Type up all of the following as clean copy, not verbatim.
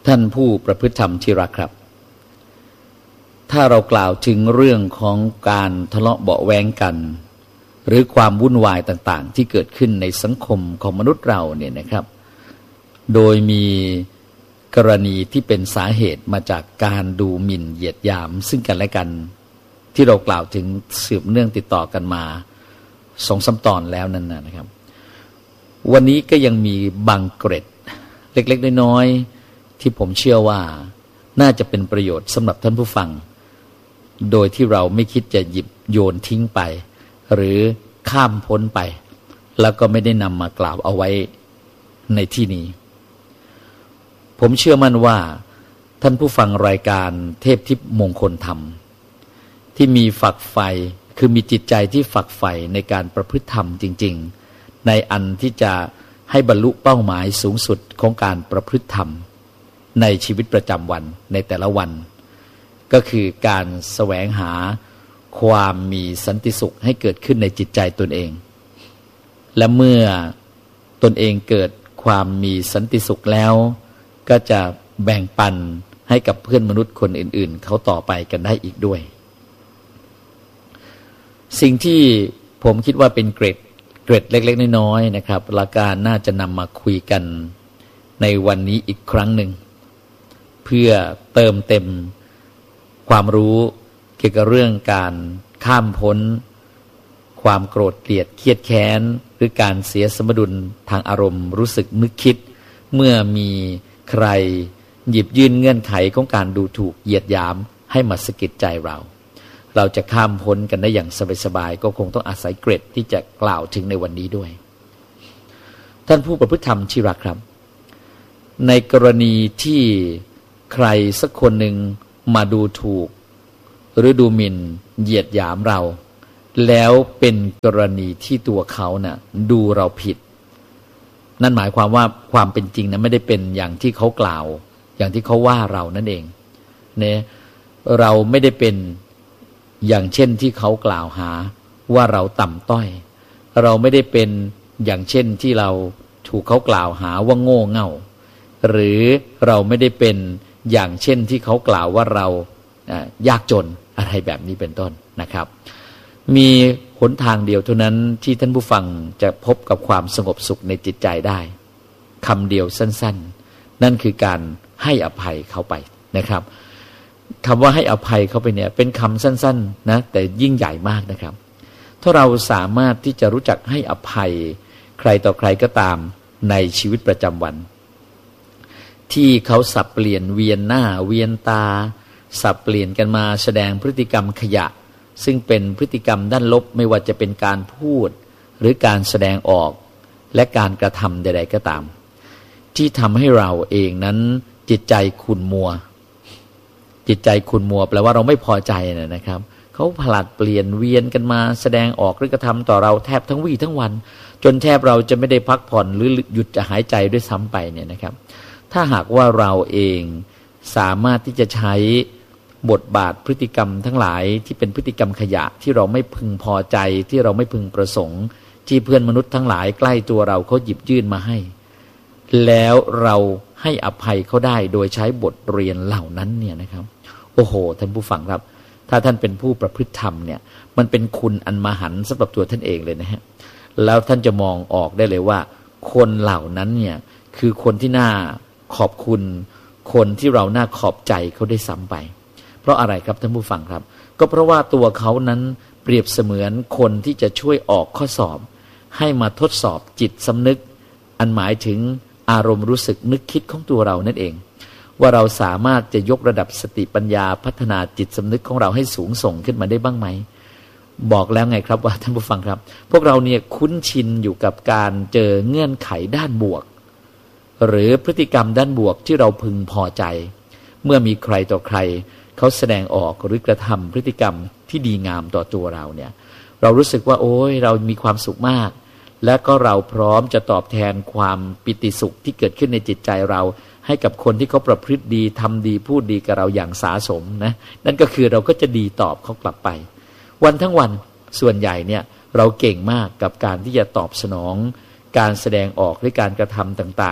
ท่านผู้ประพฤติธรรมที่รักครับถ้าเรากล่าวถึงเรื่องของการทะเลาะเบาะแว้งกันหรือความวุ่นวายต่างๆที่เกิดขึ้นในสังคมของมนุษย์เราเนี่ยนะครับโดยมีกรณีที่เป็นสาเหตุมาจากการดูหมิ่นเหยียดหยามซึ่งกันและกันที่เรากล่าวถึงสืบเนื่องติดต่อกันมา2-3 ตอนแล้วนั่นนะครับวันนี้ก็ยังมีบางเกร็ดเล็กๆน้อยๆที่ผมเชื่อว่าน่าจะเป็นประโยชน์สำหรับท่านผู้ฟังโดยที่เราไม่คิดจะหยิบโยนทิ้งไปหรือข้ามพ้นไปแล้วก็ไม่ได้นำมากล่าวเอาไว้ในที่นี้ผมเชื่อมั่นว่าท่านผู้ฟังรายการเทพทิพย์มงคลธรรมที่มีฝักใฝ่คือมีจิตใจที่ฝักใฝ่ในการประพฤติธรรมจริงๆในอันที่จะให้บรรลุเป้าหมายสูงสุดของการประพฤติธรรมในชีวิตประจำวันในแต่ละวันก็คือการแสวงหาความมีสันติสุขให้เกิดขึ้นในจิตใจตนเองและเมื่อตนเองเกิดความมีสันติสุขแล้วก็จะแบ่งปันให้กับเพื่อนมนุษย์คนอื่นๆเขาต่อไปกันได้อีกด้วยสิ่งที่ผมคิดว่าเป็นเกร็ดเล็กๆน้อยๆนะครับหลักการน่าจะนำมาคุยกันในวันนี้อีกครั้งหนึ่งเพื่อเติมเต็มความรู้เกี่ยวกับเรื่องการข้ามพ้นความโกรธเกลียดเครียดแค้นหรือการเสียสมดุลทางอารมณ์รู้สึกนึกคิดเมื่อมีใครหยิบยื่นเงื่อนไขของการดูถูกเหยียดหยามให้มาสะกิดใจเราจะข้ามพ้นกันได้อย่างสบายๆก็คงต้องอาศัยเกร็ดที่จะกล่าวถึงในวันนี้ด้วยท่านผู้ประพฤติธรรมที่รักครับในกรณีที่ใครสักคนหนึ่งมาดูถูกหรือดูหมิ่นเหยียดหยามเราแล้วเป็นกรณีที่ตัวเขาน่ะดูเราผิดนั่นหมายความว่าความเป็นจริงนะไม่ได้เป็นอย่างที่เขากล่าวอย่างที่เขาว่าเรานั่นเองเนี่ยเราไม่ได้เป็นอย่างเช่นที่เขากล่าวหาว่าเราต่ำต้อยเราไม่ได้เป็นอย่างเช่นที่เราถูกเขากล่าวหาว่าโง่เง่าหรือเราไม่ได้เป็นอย่างเช่นที่เขากล่าวว่าเรายากจนอะไรแบบนี้เป็นต้นนะครับมีหนทางเดียวเท่านั้นที่ท่านผู้ฟังจะพบกับความสงบสุขในจิตใจได้คำเดียวสั้นๆนั่นคือการให้อภัยเขาไปนะครับคำว่าให้อภัยเขาไปเนี่ยเป็นคำสั้นๆนะแต่ยิ่งใหญ่มากนะครับถ้าเราสามารถที่จะรู้จักให้อภัยใครต่อใครก็ตามในชีวิตประจำวันที่เขาสับเปลี่ยนเวียนหน้าเวียนตาสับเปลี่ยนกันมาแสดงพฤติกรรมขยะซึ่งเป็นพฤติกรรมด้านลบไม่ว่าจะเป็นการพูดหรือการแสดงออกและการกระทำใดๆก็ตามที่ทำให้เราเองนั้นจิตใจขุ่นมัวจิตใจขุ่นมัวแปลว่าเราไม่พอใจนะครับเขาผลัดเปลี่ยนเวียนกันมาแสดงออกหรือกระทำต่อเราแทบทั้งวี่ทั้งวันจนแทบเราจะไม่ได้พักผ่อนหรือหยุดจะหายใจด้วยซ้ำไปเนี่ยนะครับถ้าหากว่าเราเองสามารถที่จะใช้บทบาทพฤติกรรมทั้งหลายที่เป็นพฤติกรรมขยะที่เราไม่พึงพอใจที่เราไม่พึงประสงค์ที่เพื่อนมนุษย์ทั้งหลายใกล้ตัวเราเขาหยิบยื่นมาให้แล้วเราให้อภัยเขาได้โดยใช้บทเรียนเหล่านั้นเนี่ยนะครับโอ้โหท่านผู้ฟังครับถ้าท่านเป็นผู้ประพฤติธรรมเนี่ยมันเป็นคุณอันมหันต์สำหรับตัวท่านเองเลยนะฮะแล้วท่านจะมองออกได้เลยว่าคนเหล่านั้นเนี่ยคือคนที่น่าขอบคุณคนที่เราน่าขอบใจเขาได้ซ้ำไปเพราะอะไรครับท่านผู้ฟังครับก็เพราะว่าตัวเขานั้นเปรียบเสมือนคนที่จะช่วยออกข้อสอบให้มาทดสอบจิตสำนึกอันหมายถึงอารมณ์รู้สึกนึกคิดของตัวเรานั่นเองว่าเราสามารถจะยกระดับสติปัญญาพัฒนาจิตสำนึกของเราให้สูงส่งขึ้นมาได้บ้างไหมบอกแล้วไงครับว่าท่านผู้ฟังครับพวกเราเนี่ยคุ้นชินอยู่กับการเจอเงื่อนไขด้านบวกหรือพฤติกรรมด้านบวกที่เราพึงพอใจเมื่อมีใครต่อใครเขาแสดงออกหรือกระทำพฤติกรรมที่ดีงามต่อตัวเราเนี่ยเรารู้สึกว่าโอ้ยเรามีความสุขมากและก็เราพร้อมจะตอบแทนความปิติสุขที่เกิดขึ้นในจิตใจเราให้กับคนที่เขาประพฤติดีทำดีพูดดีกับเราอย่างสาสมนะนั่นก็คือเราก็จะดีตอบเขากลับไปวันทั้งวันส่วนใหญ่เนี่ยเราเก่งมากกับการที่จะตอบสนองการแสดงออกหรือการกระทำต่างๆ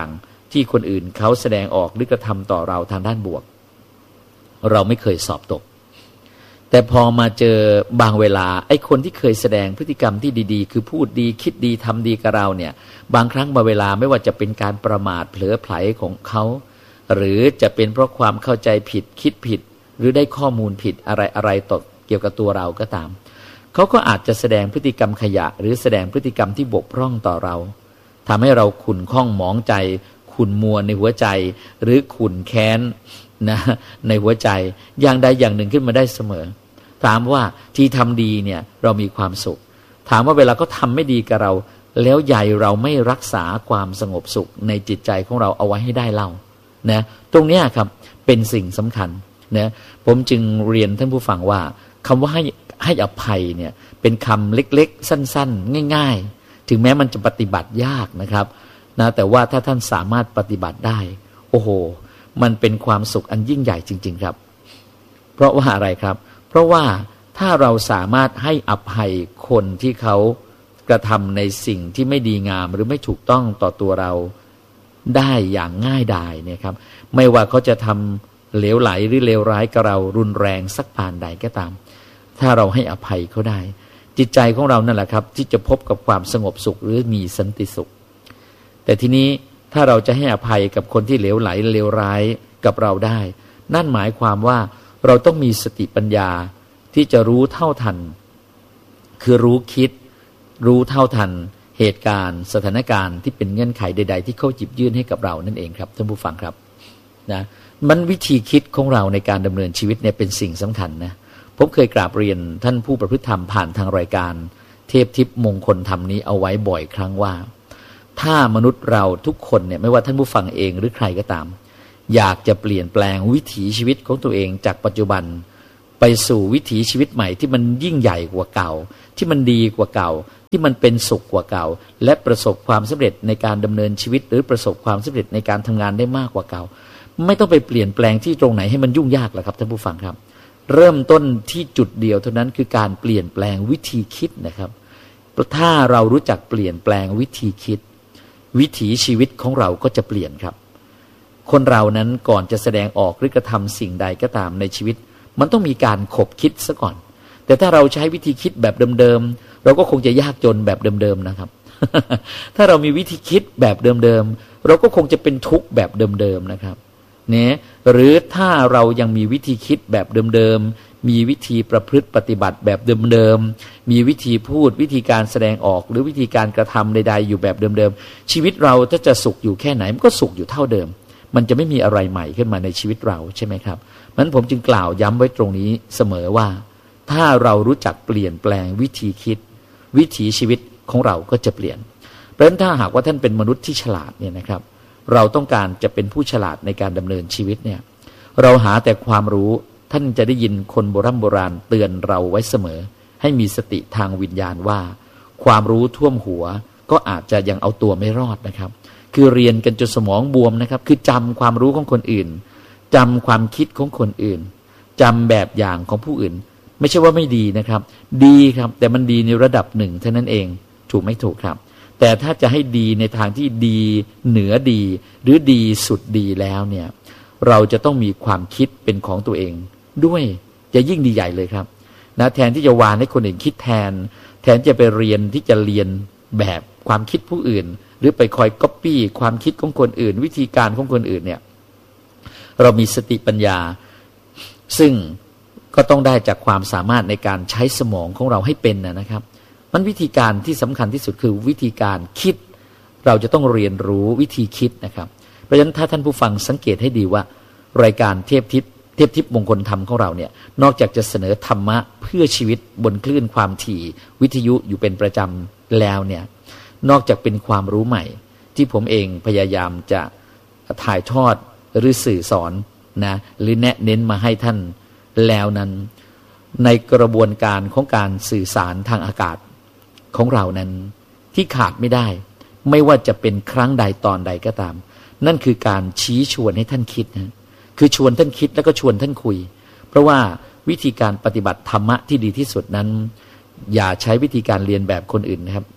ที่คนอื่นเขาแสดงออกหรือกระทำต่อเราทางด้านบวกเราไม่เคยสอบตกแต่พอมาเจอบางเวลาไอ้คนที่เคยแสดงพฤติกรรมที่ดีๆคือพูดดีคิดดีทำดีกับเราเนี่ยบางครั้งบางเวลาไม่ว่าจะเป็นการประมาทเผลอไผลของเขาหรือจะเป็นเพราะความเข้าใจผิดคิดผิดหรือได้ข้อมูลผิดอะไรต่อเกี่ยวกับตัวเราก็ตามเขาก็อาจจะแสดงพฤติกรรมขยะหรือแสดงพฤติกรรมที่บกพร่องต่อเราทำให้เราขุ่นข้องหมองใจขุ่นมัวในหัวใจหรือขุ่นแค้นนะในหัวใจอย่างใดอย่างหนึ่งขึ้นมาได้เสมอถามว่าที่ทำดีเนี่ยเรามีความสุขถามว่าเวลาเขาทำไม่ดีกับเราแล้วใหญ่เราไม่รักษาความสงบสุขในจิตใจของเราเอาไว้ให้ได้เล่านะตรงนี้ครับเป็นสิ่งสำคัญนะผมจึงเรียนท่านผู้ฟังว่าคำว่าให้อภัยเนี่ยเป็นคำเล็กๆสั้นๆง่ายๆถึงแม้มันจะปฏิบัติยากนะครับนะแต่ว่าถ้าท่านสามารถปฏิบัติได้โอ้โหมันเป็นความสุขอันยิ่งใหญ่จริงๆครับเพราะว่าอะไรครับเพราะว่าถ้าเราสามารถให้อภัยคนที่เขากระทำในสิ่งที่ไม่ดีงามหรือไม่ถูกต้องต่อตัวเราได้อย่างง่ายดายเนี่ยครับไม่ว่าเขาจะทำเหลวไหลหรือเลวร้ายกับเรารุนแรงสักปานใดก็ตามถ้าเราให้อภัยเขาได้จิตใจของเรานั่นแหละครับที่จะพบกับความสงบสุขหรือมีสันติสุขแต่ทีนี้ถ้าเราจะให้อภัยกับคนที่เหลวไหลเลวร้ายกับเราได้นั่นหมายความว่าเราต้องมีสติปัญญาที่จะรู้เท่าทันคือรู้คิดรู้เท่าทันเหตุการณ์สถานการณ์ที่เป็นเงื่อนไขใดๆที่เขาหยิบยื่นให้กับเรานั่นเองครับท่านผู้ฟังครับนะมันวิธีคิดของเราในการดำเนินชีวิตเนี่ยเป็นสิ่งสำคัญนะผมเคยกราบเรียนท่านผู้ประพฤติธรรมผ่านทางรายการเทพทิพย์มงคลธรรมนี้เอาไว้บ่อยครั้งว่าถ้ามนุษย์เราทุกคนเนี่ยไม่ว่าท่านผู้ฟังเองหรือใครก็ตามอยากจะเปลี่ยนแปลงวิถีชีวิตของตัวเองจากปัจจุบันไปสู่วิถีชีวิตใหม่ที่มันยิ่งใหญ่กว่าเก่าที่มันดีกว่าเก่าที่มันเป็นสุขกว่าเก่าและประสบความสำเร็จในการดำเนินชีวิตหรือประสบความสำเร็จในการทำงานได้มากกว่าเก่าไม่ต้องไปเปลี่ยนแปลงที่ตรงไหนให้มันยุ่งยากหรอกครับท่านผู้ฟังครับเริ่มต้นที่จุดเดียวเท่านั้นคือการเปลี่ยนแปลงวิธีคิดนะครับถ้าเรารู้จักเปลี่ยนแปลงวิธีคิดวิถีชีวิตของเราก็จะเปลี่ยนครับคนเรานั้นก่อนจะแสดงออกหรือกระทำสิ่งใดก็ตามในชีวิตมันต้องมีการขบคิดซะก่อนแต่ถ้าเราใช้วิธีคิดแบบเดิมๆเราก็คงจะยากจนแบบเดิมๆนะครับ ถ้าเรามีวิธีคิดแบบเดิมๆเราก็คงจะเป็นทุกข์แบบเดิมๆนะครับเนี่ยหรือถ้าเรายังมีวิธีคิดแบบเดิมๆมีวิธีประพฤติปฏิบัติแบบเดิมๆมีวิธีพูดวิธีการแสดงออกหรือวิธีการกระทำใดๆอยู่แบบเดิมๆชีวิตเราถ้าจะสุขอยู่แค่ไหนมันก็สุขอยู่เท่าเดิมมันจะไม่มีอะไรใหม่ขึ้นมาในชีวิตเราใช่ไหมครับนั้นผมจึงกล่าวย้ำไว้ตรงนี้เสมอว่าถ้าเรารู้จักเปลี่ยนแปลงวิธีคิดวิถีชีวิตของเราก็จะเปลี่ยนเพราะฉะนั้นถ้าหากว่าท่านเป็นมนุษย์ที่ฉลาดเนี่ยนะครับเราต้องการจะเป็นผู้ฉลาดในการดำเนินชีวิตเนี่ยเราหาแต่ความรู้ท่านจะได้ยินคนโบราณเตือนเราไว้เสมอให้มีสติทางวิญญาณว่าความรู้ท่วมหัวก็อาจจะยังเอาตัวไม่รอดนะครับคือเรียนกันจนสมองบวมนะครับคือจำความรู้ของคนอื่นจำความคิดของคนอื่นจำแบบอย่างของผู้อื่นไม่ใช่ว่าไม่ดีนะครับดีครับแต่มันดีในระดับหนึ่งเท่านั้นเองถูกไม่ถูกครับแต่ถ้าจะให้ดีในทางที่ดีเหนือดีหรือดีสุดดีแล้วเนี่ยเราจะต้องมีความคิดเป็นของตัวเองด้วยจะยิ่งดีใหญ่เลยครับนะแทนที่จะวานให้คนอื่นคิดแทนจะไปเรียนที่จะเรียนแบบความคิดผู้อื่นหรือไปคอยก๊อปปี้ความคิดของคนอื่นวิธีการของคนอื่นเนี่ยเรามีสติปัญญาซึ่งก็ต้องได้จากความสามารถในการใช้สมองของเราให้เป็นนะครับมันวิธีการที่สำคัญที่สุดคือวิธีการคิดเราจะต้องเรียนรู้วิธีคิดนะครับเพราะฉะนั้นถ้าท่านผู้ฟังสังเกตให้ดีว่ารายการเทพทิพย์มงคลธรรมของเราเนี่ยนอกจากจะเสนอธรรมะเพื่อชีวิตบนคลื่นความถี่วิทยุอยู่เป็นประจำแล้วเนี่ยนอกจากเป็นความรู้ใหม่ที่ผมเองพยายามจะถ่ายทอดหรือสื่อสอนนะหรือแนะเน้นมาให้ท่านแล้วนั้นในกระบวนการของการสื่อสารทางอากาศของเรานั้นที่ขาดไม่ได้ไม่ว่าจะเป็นครั้งใดตอนใดก็ตามนั่นคือการชี้ชวนให้ท่านคิดนะคือชวนท่านคิดแล้วก็ชวนท่านคุยเพราะว่าวิธีการปฏิบัติธรรมะที่ดีที่สุดนั้นอย่าใช้วิธีการเรียนแบบคนอื่นนะครับ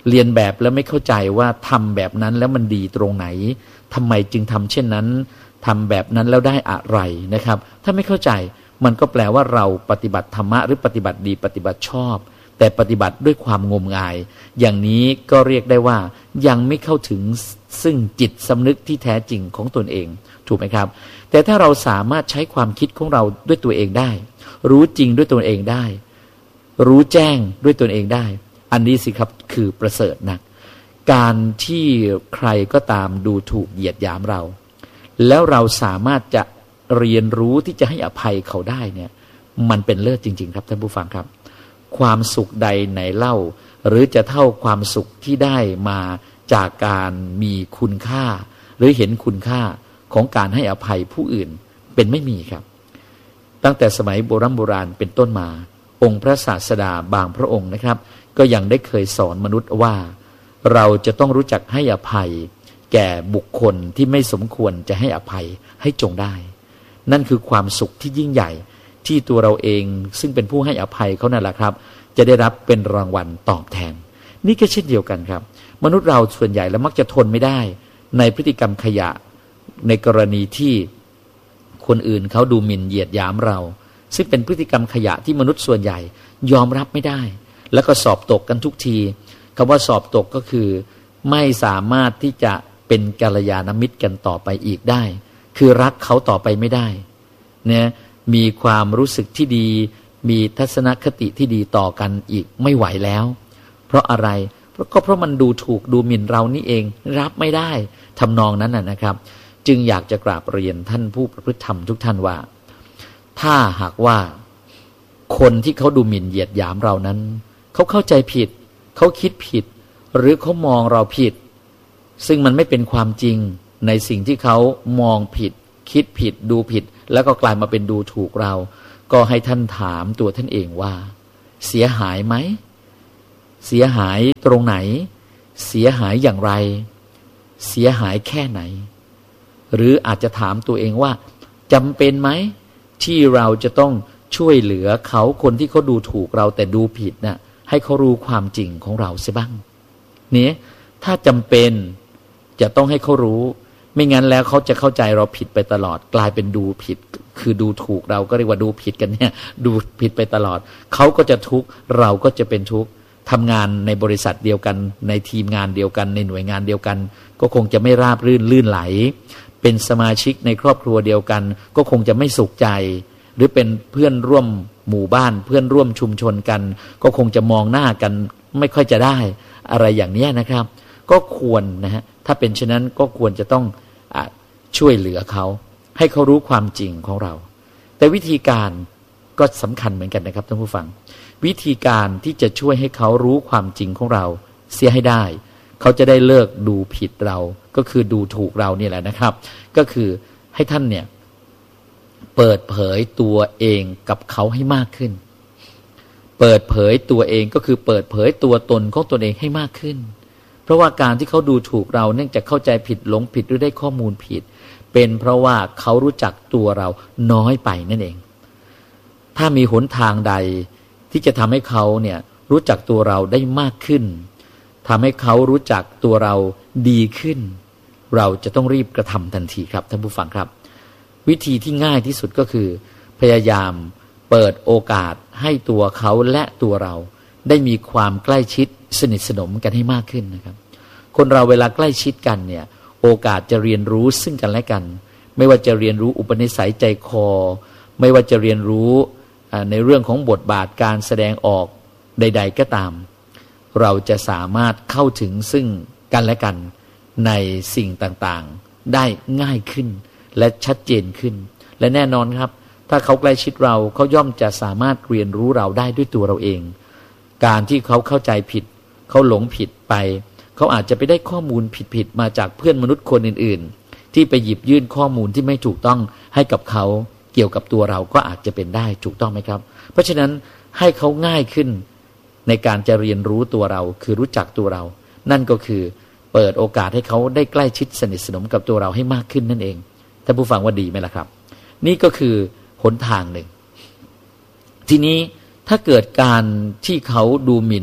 เรียนแบบแล้วไม่เข้าใจว่าทำแบบนั้นแล้วมันดีตรงไหนทำไมจึงทำเช่นนั้นทำแบบนั้นแล้วได้อะไรนะครับถ้าไม่เข้าใจมันก็แปลว่าเราปฏิบัติธรรมะหรือปฏิบัติดีปฏิบัติชอบแต่ปฏิบัติด้วยความงมงายอย่างนี้ก็เรียกได้ว่ายังไม่เข้าถึงซึ่งจิตสำนึกที่แท้จริงของตนเองถูกไหมครับแต่ถ้าเราสามารถใช้ความคิดของเราด้วยตัวเองได้รู้จริงด้วยตนเองได้รู้แจ้งด้วยตนเองได้อันนี้สิครับคือประเสริฐนักการที่ใครก็ตามดูถูกเหยียดหยามเราแล้วเราสามารถจะเรียนรู้ที่จะให้อภัยเขาได้เนี่ยมันเป็นเลิศจริงๆครับท่านผู้ฟังครับความสุขใดไหนเล่าหรือจะเท่าความสุขที่ได้มาจากการมีคุณค่าหรือเห็นคุณค่าของการให้อภัยผู้อื่นเป็นไม่มีครับตั้งแต่สมัยโบราณเป็นต้นมาองค์พระศาสดาบางพระองค์นะครับก็ยังได้เคยสอนมนุษย์ว่าเราจะต้องรู้จักให้อภัยแก่บุคคลที่ไม่สมควรจะให้อภัยให้จงได้นั่นคือความสุขที่ยิ่งใหญ่ที่ตัวเราเองซึ่งเป็นผู้ให้อภัยเขานั่นแหละครับจะได้รับเป็นรางวัลตอบแทนนี่ก็เช่นเดียวกันครับมนุษย์เราส่วนใหญ่แล้วมักจะทนไม่ได้ในพฤติกรรมขยะในกรณีที่คนอื่นเขาดูหมิ่นเหยียดหยามเราซึ่งเป็นพฤติกรรมขยะที่มนุษย์ส่วนใหญ่ยอมรับไม่ได้แล้วก็สอบตกกันทุกทีคำว่าสอบตกก็คือไม่สามารถที่จะเป็นกัลยาณมิตรกันต่อไปอีกได้คือรักเขาต่อไปไม่ได้เนี่ยมีความรู้สึกที่ดีมีทัศนคติที่ดีต่อกันอีกไม่ไหวแล้วเพราะอะไรเพราะมันดูถูกดูหมิ่นเรานี่เองรับไม่ได้ทำนองนั้นนะครับจึงอยากจะกราบเรียนท่านผู้ประพฤติธรรมทุกท่านว่าถ้าหากว่าคนที่เขาดูหมิ่นเหยียดหยามเรานั้นเขาเข้าใจผิดเขาคิดผิดหรือเขามองเราผิดซึ่งมันไม่เป็นความจริงในสิ่งที่เขามองผิดคิดผิดดูผิดแล้วก็กลายมาเป็นดูถูกเราก็ให้ท่านถามตัวท่านเองว่าเสียหายไหมเสียหายตรงไหนเสียหายอย่างไรเสียหายแค่ไหนหรืออาจจะถามตัวเองว่าจำเป็นไหมที่เราจะต้องช่วยเหลือเขาคนที่เขาดูถูกเราแต่ดูผิดน่ะให้เขารู้ความจริงของเราเสียบ้างเนี่ยถ้าจำเป็นจะต้องให้เขารู้ไม่งั้นแล้วเขาจะเข้าใจเราผิดไปตลอดกลายเป็นดูผิดคือดูถูกเราก็เรียกว่าดูผิดกันเนี่ยดูผิดไปตลอดเขาก็จะทุกข์เราก็จะเป็นทุกข์ทำงานในบริษัทเดียวกันในทีมงานเดียวกันในหน่วยงานเดียวกันก็คงจะไม่ราบรื่นลื่นไหลเป็นสมาชิกในครอบครัวเดียวกันก็คงจะไม่สุขใจหรือเป็นเพื่อนร่วมหมู่บ้านเพื่อนร่วมชุมชนกันก็คงจะมองหน้ากันไม่ค่อยจะได้อะไรอย่างนี้นะครับก็ควรนะฮะถ้าเป็นเช่นนั้นก็ควรจะต้องช่วยเหลือเขาให้เขารู้ความจริงของเราแต่วิธีการก็สำคัญเหมือนกันนะครับท่านผู้ฟังวิธีการที่จะช่วยให้เขารู้ความจริงของเราเสียให้ได้เขาจะได้เลิกดูผิดเราก็คือดูถูกเราเนี่ยแหละนะครับก็คือให้ท่านเนี่ยเปิดเผยตัวเองกับเขาให้มากขึ้นเปิดเผยตัวเองก็คือเปิดเผยตัวตนของตนเองให้มากขึ้นเพราะว่าการที่เขาดูถูกเราเนื่องจากเข้าใจผิดหลงผิดหรือได้ข้อมูลผิดเป็นเพราะว่าเขารู้จักตัวเราน้อยไปนั่นเองถ้ามีหนทางใดที่จะทำให้เขาเนี่ยรู้จักตัวเราได้มากขึ้นทำให้เขารู้จักตัวเราดีขึ้นเราจะต้องรีบกระทำทันทีครับท่านผู้ฟังครับวิธีที่ง่ายที่สุดก็คือพยายามเปิดโอกาสให้ตัวเขาและตัวเราได้มีความใกล้ชิดสนิทสนมกันให้มากขึ้นนะครับคนเราเวลาใกล้ชิดกันเนี่ยโอกาสจะเรียนรู้ซึ่งกันและกันไม่ว่าจะเรียนรู้อุปนิสัยใจคอไม่ว่าจะเรียนรู้ในเรื่องของบทบาทการแสดงออกใดๆก็ตามเราจะสามารถเข้าถึงซึ่งกันและกันในสิ่งต่างๆได้ง่ายขึ้นและชัดเจนขึ้นและแน่นอนครับถ้าเขาใกล้ชิดเราเขาย่อมจะสามารถเรียนรู้เราได้ด้วยตัวเราเองการที่เขาเข้าใจผิดเขาหลงผิดไปเขาอาจจะไปได้ข้อมูลผิดๆมาจากเพื่อนมนุษย์คนอื่นๆที่ไปหยิบยื่นข้อมูลที่ไม่ถูกต้องให้กับเขาเกี่ยวกับตัวเราก็อาจจะเป็นได้ถูกต้องไหมครับเพราะฉะนั้นให้เขาง่ายขึ้นในการจะเรียนรู้ตัวเราคือรู้จักตัวเรานั่นก็คือเปิดโอกาสให้เขาได้ใกล้ชิดสนิทสนมกับตัวเราให้มากขึ้นนั่นเองท่านผู้ฟังว่าดีไหมล่ะครับนี่ก็คือหนทางหนึ่งทีนี้ถ้าเกิดการที่เขาดูหมิ่น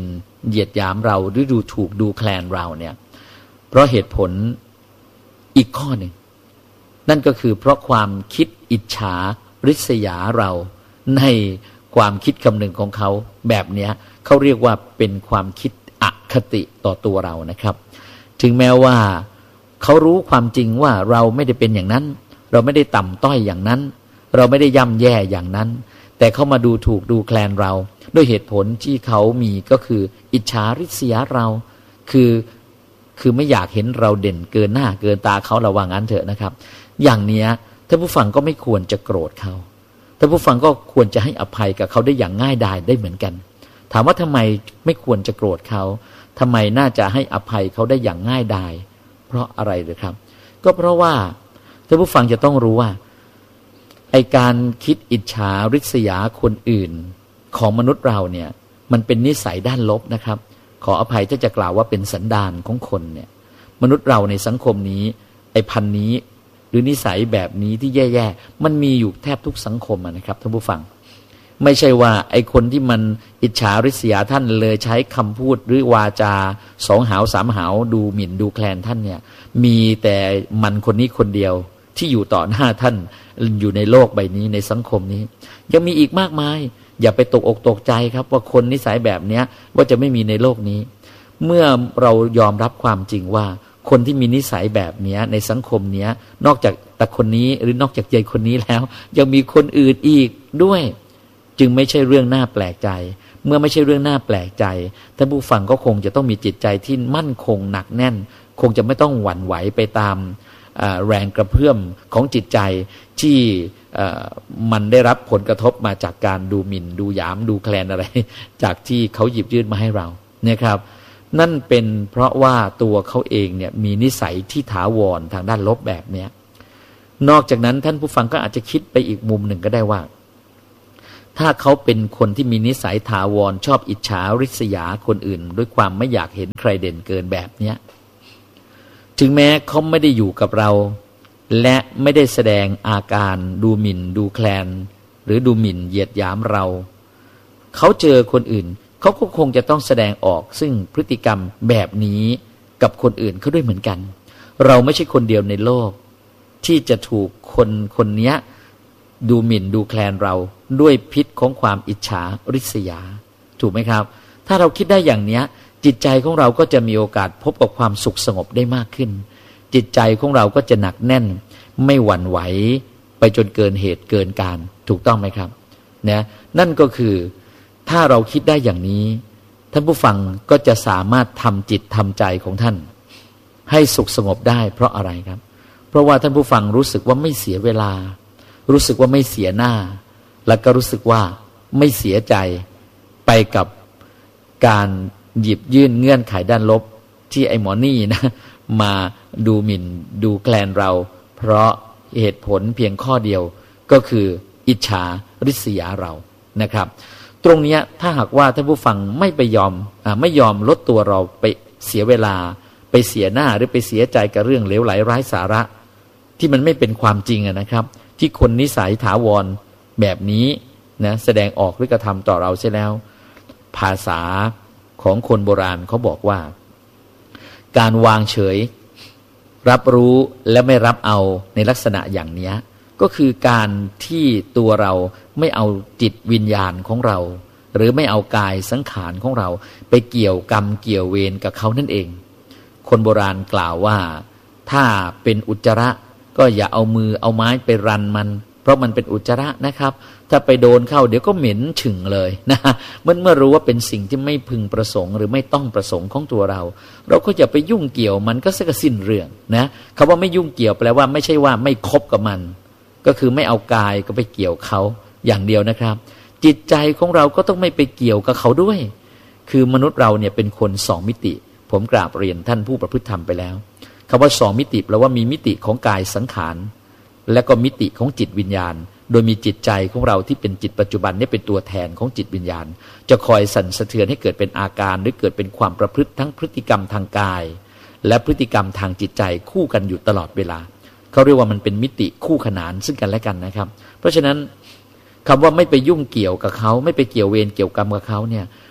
เหยียดหยามเราหรือดูถูกดูแคลนเราเนี่ยเพราะเหตุผลอีกข้อหนึ่งนั่นก็คือเพราะความคิดอิจฉาริษยาเราในความคิดคำนึงของเขาแบบเนี้ยเขาเรียกว่าเป็นความคิดอคติต่อตัวเรานะครับถึงแม้ว่าเขารู้ความจริงว่าเราไม่ได้เป็นอย่างนั้นเราไม่ได้ต่ำต้อยอย่างนั้นเราไม่ได้ย่ำแย่อย่างนั้นแต่เขามาดูถูกดูแคลนเราด้วยเหตุผลที่เขามีก็คืออิจฉาริษยาเราคือไม่อยากเห็นเราเด่นเกินหน้าเกินตาเขาระวังงั้นเถอะนะครับอย่างเนี้ยท่านผู้ฟังก็ไม่ควรจะโกรธเขาท่านผู้ฟังก็ควรจะให้อภัยกับเขาได้อย่างง่ายดายได้เหมือนกันถามว่าทำไมไม่ควรจะโกรธเขาทำไมน่าจะให้อภัยเขาได้อย่างง่ายดายเพราะอะไรหรือครับก็เพราะว่าท่านผู้ฟังจะต้องรู้ว่าไอการคิดอิจฉาริษยาคนอื่นของมนุษย์เราเนี่ยมันเป็นนิสัยด้านลบนะครับขออภัยถ้าจะกล่าวว่าเป็นสันดานของคนเนี่ยมนุษย์เราในสังคมนี้ไอพันนี้หรือนิสัยแบบนี้ที่แย่ๆมันมีอยู่แทบทุกสังคมนะครับท่านผู้ฟังไม่ใช่ว่าไอคนที่มันอิจฉาริษยาท่านเลยใช้คำพูดหรือวาจาสองหาวสามหาวดูหมิ่นดูแคลนท่านเนี่ยมีแต่มันคนนี้คนเดียวที่อยู่ต่อหน้าท่านอยู่ในโลกใบนี้ในสังคมนี้ยังมีอีกมากมายอย่าไปตกอกตกใจครับว่าคนนิสัยแบบนี้ว่าจะไม่มีในโลกนี้เมื่อเรายอมรับความจริงว่าคนที่มีนิสัยแบบนี้ในสังคมนี้นอกจากแต่คนนี้หรือนอกจากยายคนนี้แล้วยังมีคนอื่นอีกด้วยจึงไม่ใช่เรื่องน่าแปลกใจเมื่อไม่ใช่เรื่องน่าแปลกใจท่านผู้ฟังก็คงจะต้องมีจิตใจที่มั่นคงหนักแน่นคงจะไม่ต้องหวั่นไหวไปตามแรงกระเพื่อมของจิตใจที่มันได้รับผลกระทบมาจากการดูหมิ่นดูหยามดูแคลนอะไรจากที่เขาหยิบยื่นมาให้เรานะครับนั่นเป็นเพราะว่าตัวเขาเองเนี่ยมีนิสัยที่ถาวรทางด้านลบแบบนี้นอกจากนั้นท่านผู้ฟังก็อาจจะคิดไปอีกมุมหนึ่งก็ได้ว่าถ้าเขาเป็นคนที่มีนิสัยถาวรชอบอิจฉาริษยาคนอื่นด้วยความไม่อยากเห็นใครเด่นเกินแบบเนี้ยถึงแม้เขาไม่ได้อยู่กับเราและไม่ได้แสดงอาการดูหมิ่นดูแคลนหรือดูหมิ่นเหยียดหยามเราเขาเจอคนอื่นเขาก็คงจะต้องแสดงออกซึ่งพฤติกรรมแบบนี้กับคนอื่นเขาด้วยเหมือนกันเราไม่ใช่คนเดียวในโลกที่จะถูกคนนี้ดูหมิ่นดูแคลนเราด้วยพิษของความอิจฉาริษยาถูกไหมครับถ้าเราคิดได้อย่างนี้จิตใจของเราก็จะมีโอกาสพบกับความสุขสงบได้มากขึ้นจิตใจของเราก็จะหนักแน่นไม่หวั่นไหวไปจนเกินเหตุเกินการถูกต้องไหมครับนะนั่นก็คือถ้าเราคิดได้อย่างนี้ท่านผู้ฟังก็จะสามารถทำจิตทำใจของท่านให้สุขสงบได้เพราะอะไรครับเพราะว่าท่านผู้ฟังรู้สึกว่าไม่เสียเวลารู้สึกว่าไม่เสียหน้าแล้วก็รู้สึกว่าไม่เสียใจไปกับการหยิบยื่นเงื่อนไขด้านลบที่ไอ้หมอนี่นะมาดูหมิ่นดูแคลนเราเพราะเหตุผลเพียงข้อเดียวก็คืออิจฉาริษยาเรานะครับตรงนี้ถ้าหากว่าท่านผู้ฟังไม่ยอมลดตัวเราไปเสียเวลาไปเสียหน้าหรือไปเสียใจกับเรื่องเลวไหลไร้สาระที่มันไม่เป็นความจริงนะครับที่คนนิสัยถาวรแบบนี้นะแสดงออกหรือกระทำต่อเราใช่แล้วภาษาของคนโบราณเขาบอกว่าการวางเฉยรับรู้และไม่รับเอาในลักษณะอย่างนี้ก็คือการที่ตัวเราไม่เอาจิตวิญญาณของเราหรือไม่เอากายสังขารของเราไปเกี่ยวกรรมเกี่ยวเวรกับเขานั่นเองคนโบราณกล่าวว่าถ้าเป็นอุจจาระก็อย่าเอามือเอาไม้ไปรันมันเพราะมันเป็นอุจจาระนะครับถ้าไปโดนเข้าเดี๋ยวก็เหม็นฉึ่งเลยนะเมื่อรู้ว่าเป็นสิ่งที่ไม่พึงประสงค์หรือไม่ต้องประสงค์ของตัวเราก็อย่าไปยุ่งเกี่ยวมันก็เสียสิ้นเรื่องนะคำว่าไม่ยุ่งเกี่ยวแปลว่าไม่ใช่ว่าไม่คบกับมันก็คือไม่เอากายก็ไปเกี่ยวเขาอย่างเดียวนะครับจิตใจของเราก็ต้องไม่ไปเกี่ยวกับเขาด้วยคือมนุษย์เราเนี่ยเป็นคนสองมิติผมกราบเรียนท่านผู้ประพฤติธรรมไปแล้วคำว่าสองมิติแปลว่ามีมิติของกายสังขารและก็มิติของจิตวิญญาณโดยมีจิตใจของเราที่เป็นจิตปัจจุบันนี่เป็นตัวแทนของจิตวิญญาณจะคอยสั่นสะเทือนให้เกิดเป็นอาการหรือเกิดเป็นความประพฤติทั้งพฤติกรรมทางกายและพฤติกรรมทางจิตใจคู่กันอยู่ตลอดเวลาเขาเรียกว่ามันเป็นมิติคู่ขนานซึ่งกันและกันนะครับเพราะฉะนั้นคำว่าไม่ไปยุ่งเกี่ยวกับเขาไม่ไปเกี่ยวเวรเกี่ยวกรรมกับเขาเนี่ย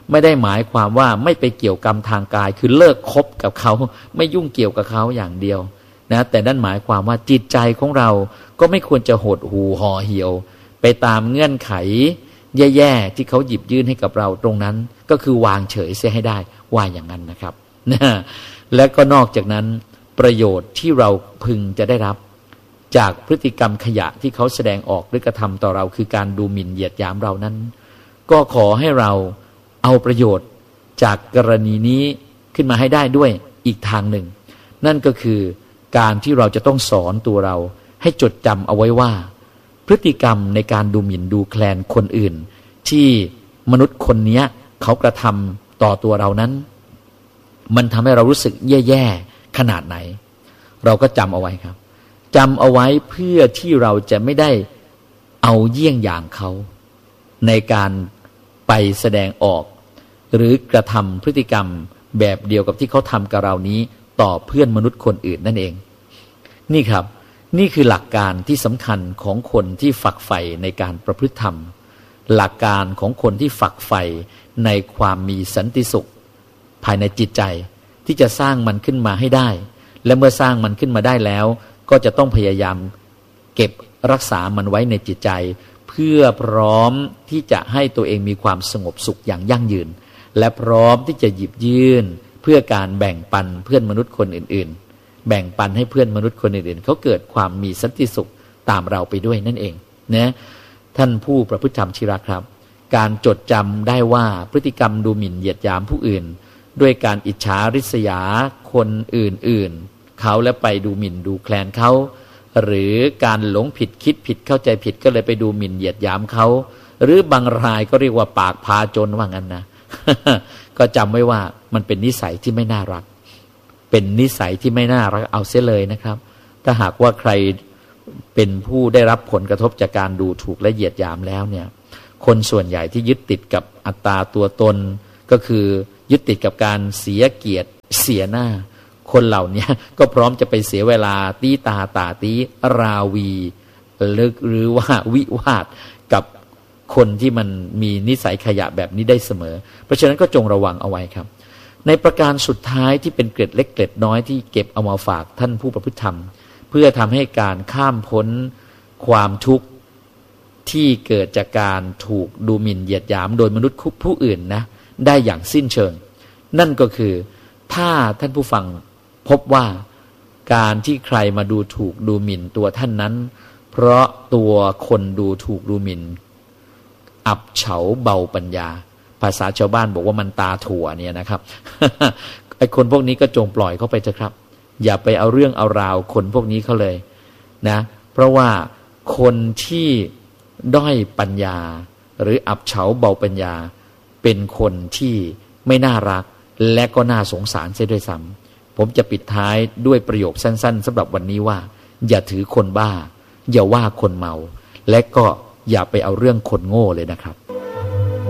ไม่ได้หมายความว่าไม่ไปเกี่ยวกรรมทางกายคือเลิกคบกับเขาไม่ยุ่งเกี่ยวกับเขาอย่างเดียวนะแต่นั่นหมายความว่าจิตใจของเราก็ไม่ควรจะหดหู่ห่อเหี่ยวไปตามเงื่อนไขแย่ๆที่เขาหยิบยื่นให้กับเราตรงนั้นก็คือวางเฉยเสียให้ได้ว่าอย่างนั้นนะครับนะและก็นอกจากนั้นประโยชน์ที่เราพึงจะได้รับจากพฤติกรรมขยะที่เขาแสดงออกหรือกระทำต่อเราคือการดูหมิ่นเหยียดหยามเรานั้นก็ขอให้เราเอาประโยชน์จากกรณีนี้ขึ้นมาให้ได้ด้วยอีกทางหนึ่งนั่นก็คือการที่เราจะต้องสอนตัวเราให้จดจำเอาไว้ว่าพฤติกรรมในการดูหมิ่นดูแคลนคนอื่นที่มนุษย์คนนี้เขากระทำต่อตัวเรานั้นมันทำให้เรารู้สึกแย่ๆขนาดไหนเราก็จำเอาไว้ครับจำเอาไว้เพื่อที่เราจะไม่ได้เอาเยี่ยงอย่างเขาในการไปแสดงออกหรือกระทำพฤติกรรมแบบเดียวกับที่เขาทำกับเรานี้ต่อเพื่อนมนุษย์คนอื่นนั่นเองนี่ครับนี่คือหลักการที่สำคัญของคนที่ฝักใฝ่ในการประพฤติธรรมหลักการของคนที่ฝักใฝ่ในความมีสันติสุขภายในจิตใจที่จะสร้างมันขึ้นมาให้ได้และเมื่อสร้างมันขึ้นมาได้แล้วก็จะต้องพยายามเก็บรักษามันไว้ในจิตใจเพื่อพร้อมที่จะให้ตัวเองมีความสงบสุขอย่างยั่งยืนและพร้อมที่จะหยิบยื่นเพื่อการแบ่งปันเพื่อนมนุษย์คนอื่นๆแบ่งปันให้เพื่อนมนุษย์คนอื่นๆเขาเกิดความมีสันติสุขตามเราไปด้วยนั่นเองนะท่านผู้ประพฤติธรรมชิระครับการจดจำได้ว่าพฤติกรรมดูหมิ่นเหยียดหยามผู้อื่นด้วยการอิจฉาริษยาคนอื่นๆเขาและไปดูหมิ่นดูแคลนเขาหรือการหลงผิดคิดผิดเข้าใจผิดก็เลยไปดูหมิ่นเหยียดหยามเขาหรือบางรายก็เรียกว่าปากพาจนว่างั้นนะ ก็จำไว้ว่ามันเป็นนิสัยที่ไม่น่ารักเป็นนิสัยที่ไม่น่ารักเอาเสียเลยนะครับถ้าหากว่าใครเป็นผู้ได้รับผลกระทบจากการดูถูกและเหยียดหยามแล้วเนี่ยคนส่วนใหญ่ที่ยึดติดกับอัตตาตัวตนก็คือยึดติดกับการเสียเกียรติเสียหน้าคนเหล่านี้ก็พร้อมจะไปเสียเวลาตีตาตาตีราวีหรือว่าวิวาทกับคนที่มันมีนิสัยขยะแบบนี้ได้เสมอเพราะฉะนั้นก็จงระวังเอาไว้ครับในประการสุดท้ายที่เป็นเกร็ดเล็กเกร็ดน้อยที่เก็บเอามาฝากท่านผู้ประพฤติธรรมเพื่อทำให้การข้ามพ้นความทุกข์ที่เกิดจากการถูกดูหมิ่นเหยียดหยามโดยมนุษย์ผู้อื่นนะได้อย่างสิ้นเชิงนั่นก็คือถ้าท่านผู้ฟังพบว่าการที่ใครมาดูถูกดูหมิ่นตัวท่านนั้นเพราะตัวคนดูถูกดูหมิ่นอับเฉาเบาปัญญาภาษาชาวบ้านบอกว่ามันตาถั่วเนี่ยนะครับ ไอ้คนพวกนี้ก็จงปล่อยเขาไปเถอะครับอย่าไปเอาเรื่องเอาราวคนพวกนี้เขาเลยนะเพราะว่าคนที่ด้อยปัญญาหรืออับเฉาเบาปัญญาเป็นคนที่ไม่น่ารักและก็น่าสงสารเสียด้วยซ้ำผมจะปิดท้ายด้วยประโยคสั้นๆสำหรับวันนี้ว่าอย่าถือคนบ้าอย่าว่าคนเมาและก็อย่าไปเอาเรื่องคนโง่เลยนะครับ